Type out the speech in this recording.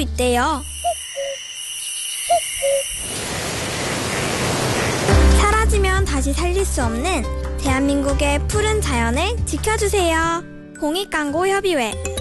있대요. 사라지면 다시 살릴 수 없는 대한민국의 푸른 자연을 지켜주세요. 공익광고협의회